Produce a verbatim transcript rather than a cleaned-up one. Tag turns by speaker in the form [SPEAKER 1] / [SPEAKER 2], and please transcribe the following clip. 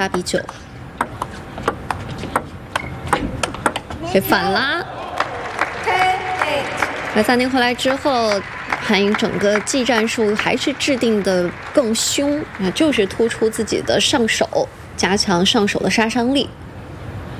[SPEAKER 1] 八比九，被反啦。而暂停回来之后，韩颖整个技战术还是制定的更凶啊，就是突出自己的上手，加强上手的杀伤力。